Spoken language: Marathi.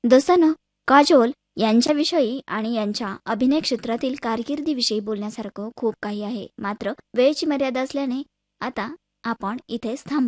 दोस्तांनो, काजोल यांच्याविषयी आणि यांच्या अभिनय क्षेत्रातील कारकिर्दीविषयी बोलण्यासारखं खूप काही आहे. मात्र वेळेची मर्यादा असल्याने आता आपण इथेच थांबू.